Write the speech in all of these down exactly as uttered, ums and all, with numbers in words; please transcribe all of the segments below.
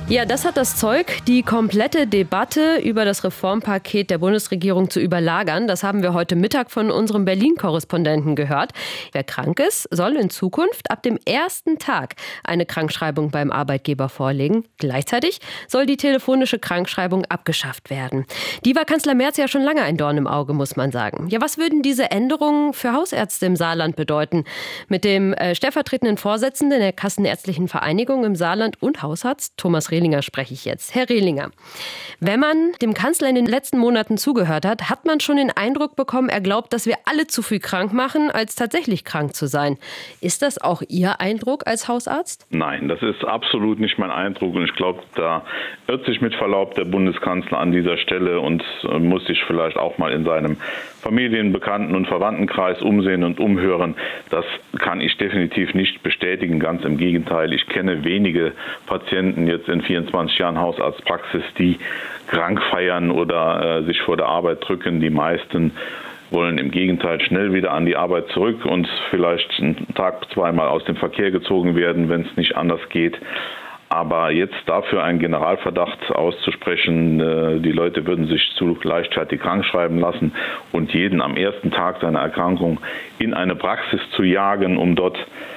Ja, das hat das Zeug, die komplette Debatte über das Reformpaket der Bundesregierung zu überlagern. Das haben wir heute Mittag von unserem Berlin-Korrespondenten gehört. Wer krank ist, soll in Zukunft ab dem ersten Tag eine Krankschreibung beim Arbeitgeber vorlegen. Gleichzeitig soll die telefonische Krankschreibung abgeschafft werden. Die war Kanzler Merz ja schon lange ein Dorn im Auge, muss man sagen. Ja, was würden diese Änderungen für Hausärzte im Saarland bedeuten? Mit dem äh, stellvertretenden Vorsitzenden der Kassenärztlichen Vereinigung im Saarland und Hausarzt Thomas Rehlinger spreche ich jetzt. Herr Rehlinger, wenn man dem Kanzler in den letzten Monaten zugehört hat, hat man schon den Eindruck bekommen, er glaubt, dass wir alle zu viel krank machen, als tatsächlich krank zu sein. Ist das auch Ihr Eindruck als Hausarzt? Nein, das ist absolut nicht mein Eindruck. Und ich glaube, da irrt sich mit Verlaub der Bundeskanzler an dieser Stelle und muss sich vielleicht auch mal in seinem Familien-, Bekannten- und Verwandtenkreis umsehen und umhören. Das kann ich definitiv nicht bestätigen. Ganz im Gegenteil. Ich kenne wenige Patienten jetzt in vierundzwanzig Jahren Hausarztpraxis, die krank feiern oder äh, sich vor der Arbeit drücken. Die meisten wollen im Gegenteil schnell wieder an die Arbeit zurück und vielleicht einen Tag, zweimal aus dem Verkehr gezogen werden, wenn es nicht anders geht. Aber jetzt dafür einen Generalverdacht auszusprechen, äh, die Leute würden sich zu leichtfertig krank schreiben lassen und jeden am ersten Tag seiner Erkrankung in eine Praxis zu jagen, um dort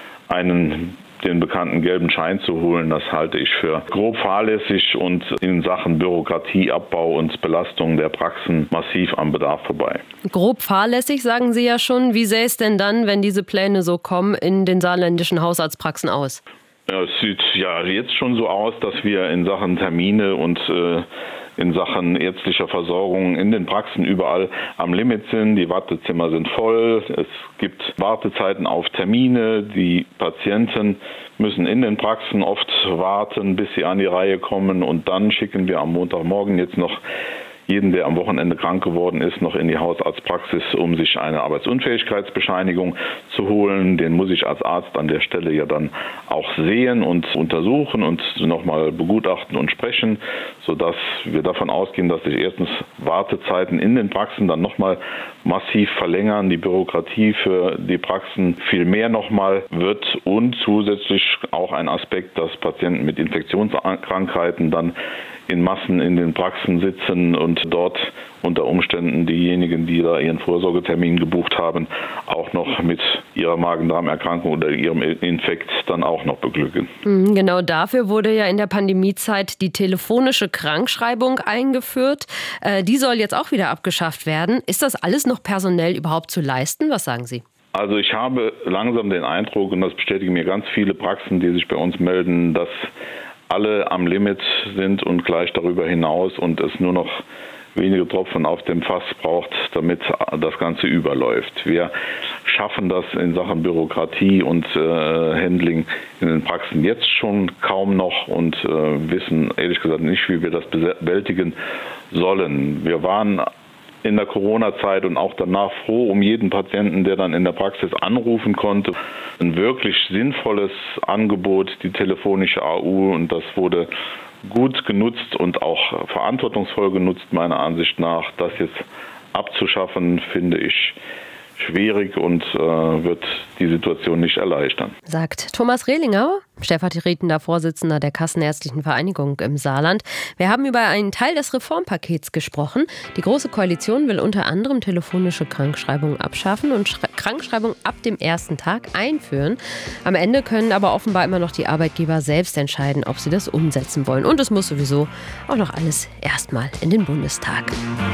einen den bekannten gelben Schein zu holen, das halte ich für grob fahrlässig und in Sachen Bürokratieabbau und Belastung der Praxen massiv am Bedarf vorbei. Grob fahrlässig, sagen Sie ja schon. Wie sähe es denn dann, wenn diese Pläne so kommen, in den saarländischen Hausarztpraxen aus? Ja, es sieht ja jetzt schon so aus, dass wir in Sachen Termine und äh, in Sachen ärztlicher Versorgung in den Praxen überall am Limit sind. Die Wartezimmer sind voll. Es gibt Wartezeiten auf Termine. Die Patienten müssen in den Praxen oft warten, bis sie an die Reihe kommen. Und dann schicken wir am Montagmorgen jetzt noch jeden, der am Wochenende krank geworden ist, noch in die Hausarztpraxis, um sich eine Arbeitsunfähigkeitsbescheinigung zu holen. Den muss ich als Arzt an der Stelle ja dann auch sehen und untersuchen und nochmal begutachten und sprechen, sodass wir davon ausgehen, dass sich erstens Wartezeiten in den Praxen dann nochmal massiv verlängern, die Bürokratie für die Praxen viel mehr nochmal wird und zusätzlich auch ein Aspekt, dass Patienten mit Infektionskrankheiten dann in Massen in den Praxen sitzen und dort unter Umständen diejenigen, die da ihren Vorsorgetermin gebucht haben, auch noch mit ihrer Magen-Darm-Erkrankung oder ihrem Infekt dann auch noch beglücken. Genau dafür wurde ja in der Pandemiezeit die telefonische Krankschreibung eingeführt. Die soll jetzt auch wieder abgeschafft werden. Ist das alles noch personell überhaupt zu leisten? Was sagen Sie? Also ich habe langsam den Eindruck, und das bestätigen mir ganz viele Praxen, die sich bei uns melden, dass alle am Limit sind und gleich darüber hinaus und es nur noch wenige Tropfen auf dem Fass braucht, damit das Ganze überläuft. Wir schaffen das in Sachen Bürokratie und äh, Handling in den Praxen jetzt schon kaum noch und äh, wissen ehrlich gesagt nicht, wie wir das bewältigen sollen. Wir waren in der Corona-Zeit und auch danach froh um jeden Patienten, der dann in der Praxis anrufen konnte. Ein wirklich sinnvolles Angebot, die telefonische A U, und das wurde gut genutzt und auch verantwortungsvoll genutzt, meiner Ansicht nach. Das jetzt abzuschaffen, finde ich schwierig und äh, wird die Situation nicht erleichtern. Sagt Thomas Rehlinger, stellvertretender Vorsitzender der Kassenärztlichen Vereinigung im Saarland. Wir haben über einen Teil des Reformpakets gesprochen. Die Große Koalition will unter anderem telefonische Krankschreibung abschaffen und Schre- Krankschreibung ab dem ersten Tag einführen. Am Ende können aber offenbar immer noch die Arbeitgeber selbst entscheiden, ob sie das umsetzen wollen. Und es muss sowieso auch noch alles erstmal in den Bundestag.